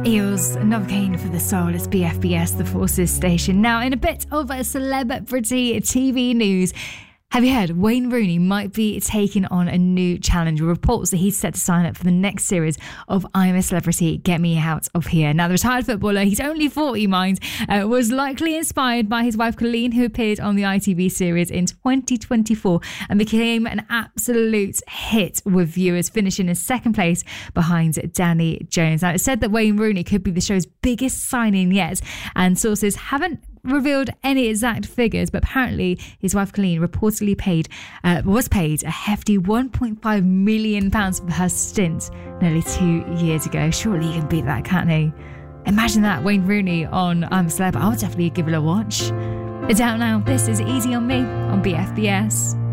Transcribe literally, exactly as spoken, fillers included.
Eels, Novocaine for the Soul. It's B F B S, the Forces station. Now, in a bit of a celebrity T V news, have you heard Wayne Rooney might be taking on a new challenge? Reports that he's set to sign up for the next series of I'm a Celebrity, Get Me Out of Here. Now, the retired footballer, he's only forty, mind, uh, was likely inspired by his wife Colleen, who appeared on the I T V series in twenty twenty-four and became an absolute hit with viewers, finishing in second place behind Danny Jones. Now, it's said that Wayne Rooney could be the show's biggest signing yet, and sources haven't revealed any exact figures, but apparently his wife Colleen reportedly paid uh, was paid a hefty one point five million pounds for her stint nearly two years ago. Surely he can beat that, can't he? Imagine that, Wayne Rooney on I'm a Celeb. I'll definitely give it a watch. It's out now. This is Easy on Me on B F B S.